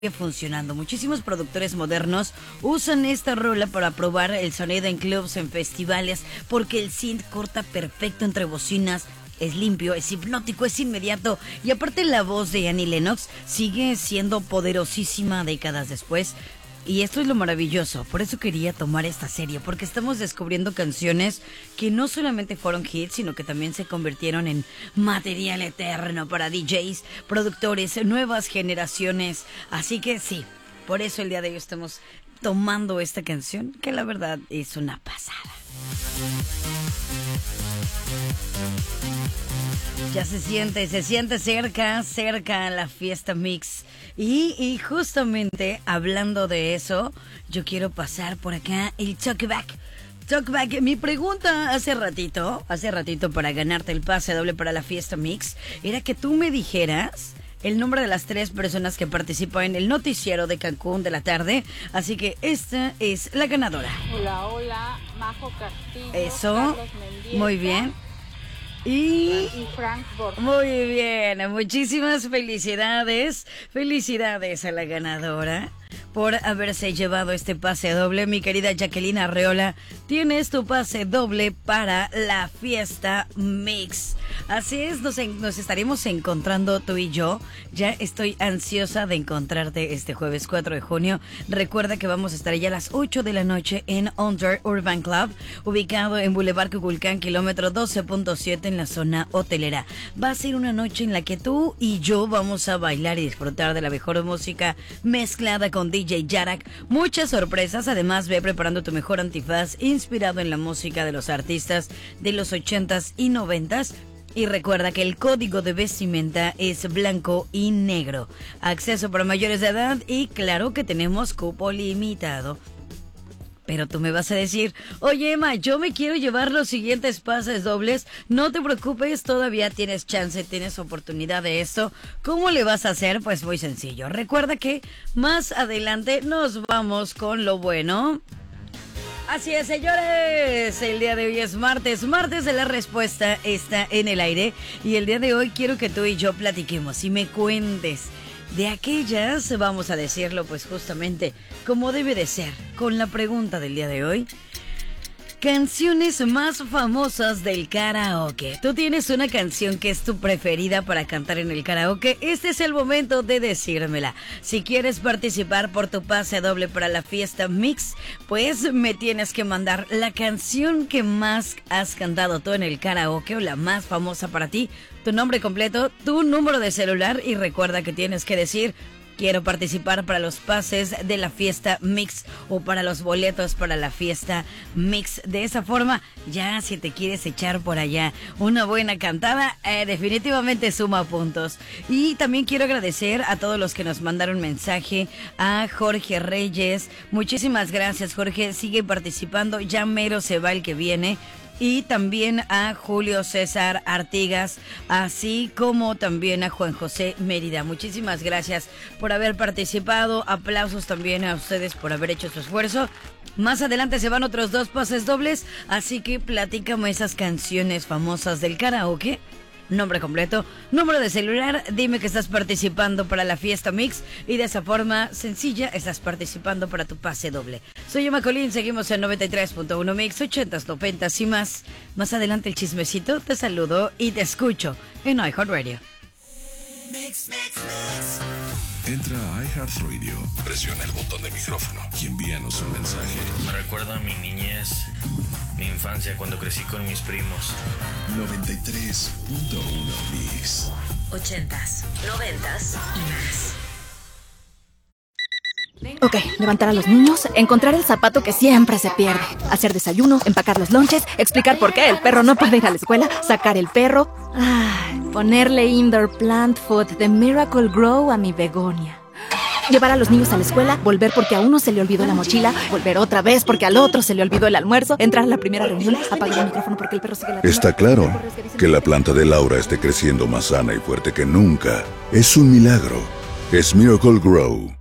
funcionando. Muchísimos productores modernos usan esta rola para probar el sonido en clubs, en festivales, porque el synth corta perfecto entre bocinas. Es limpio, es hipnótico, es inmediato. Y aparte la voz de Annie Lennox sigue siendo poderosísima décadas después. Y esto es lo maravilloso, por eso quería tomar esta serie, porque estamos descubriendo canciones que no solamente fueron hits, sino que también se convirtieron en material eterno para DJs, productores, nuevas generaciones. Así que sí, por eso el día de hoy estamos tomando esta canción, que la verdad es una pasada. Ya se siente cerca la fiesta mix. Y justamente hablando de eso, yo quiero pasar por acá el Talkback. Mi pregunta hace ratito para ganarte el pase doble para la fiesta mix, era que tú me dijeras el nombre de las 3 personas que participan en el noticiero de Cancún de la tarde. Así que esta es la ganadora. Hola, Majo Castillo. Eso, Carlos Mendieta, muy bien. Y Frank Borges. muy bien, muchísimas felicidades a la ganadora por haberse llevado este pase doble. Mi querida Jacqueline Arreola, tienes tu pase doble para la fiesta mix. Así es, nos estaremos encontrando tú y yo. Ya estoy ansiosa de encontrarte este jueves 4 de junio. Recuerda que vamos a estar ya a las 8 de la noche en Under Urban Club, ubicado en Boulevard Cuculcán, kilómetro 12.7 en la zona hotelera. Va a ser una noche en la que tú y yo vamos a bailar y disfrutar de la mejor música mezclada con DJ Yarak. Muchas sorpresas, además ve preparando tu mejor antifaz inspirado en la música de los artistas de los 80s y 90s. Y recuerda que el código de vestimenta es blanco y negro. Acceso para mayores de edad y claro que tenemos cupo limitado. Pero tú me vas a decir, oye Emma, yo me quiero llevar los siguientes pases dobles. No te preocupes, todavía tienes chance, tienes oportunidad de esto. ¿Cómo le vas a hacer? Pues muy sencillo. Recuerda que más adelante nos vamos con lo bueno. Así es, señores, el día de hoy es martes de la respuesta está en el aire. Y el día de hoy quiero que tú y yo platiquemos y me cuentes de aquellas, vamos a decirlo pues justamente como debe de ser, con la pregunta del día de hoy. Canciones más famosas del karaoke. ¿Tú tienes una canción que es tu preferida para cantar en el karaoke? Este es el momento de decírmela. Si quieres participar por tu pase doble para la fiesta mix, pues me tienes que mandar la canción que más has cantado tú en el karaoke o la más famosa para ti, tu nombre completo, tu número de celular y recuerda que tienes que decir: quiero participar para los pases de la fiesta mix o para los boletos para la fiesta mix. De esa forma, ya si te quieres echar por allá una buena cantada, definitivamente suma puntos. Y también quiero agradecer a todos los que nos mandaron mensaje. A Jorge Reyes, muchísimas gracias Jorge, sigue participando, ya mero se va el que viene. Y también a Julio César Artigas, así como también a Juan José Mérida. Muchísimas gracias por haber participado. Aplausos también a ustedes por haber hecho su esfuerzo. Más adelante se van otros 2 pases dobles, así que platícame esas canciones famosas del karaoke. Nombre completo, número de celular, dime que estás participando para la fiesta mix y de esa forma sencilla estás participando para tu pase doble. Soy Emma Colín, seguimos en 93.1 Mix, 80s, 90s y más. Más adelante el chismecito, te saludo y te escucho en iHeartRadio. Entra a iHeartRadio, presiona el botón de micrófono y envíanos un mensaje. Me recuerda a mi niñez, mi infancia cuando crecí con mis primos. 93.1 Mix. 80s, 90s y más. Ok, levantar a los niños, encontrar el zapato que siempre se pierde, hacer desayuno, empacar los lonches, explicar por qué el perro no puede ir a la escuela, sacar el perro, ponerle indoor plant food de Miracle Grow a mi begonia. Llevar a los niños a la escuela, volver porque a uno se le olvidó la mochila, volver otra vez porque al otro se le olvidó el almuerzo, entrar a la primera reunión, apagar el micrófono porque el perro sigue ladrando. Está claro que la planta de Laura esté creciendo más sana y fuerte que nunca. Es un milagro. Es Miracle Grow.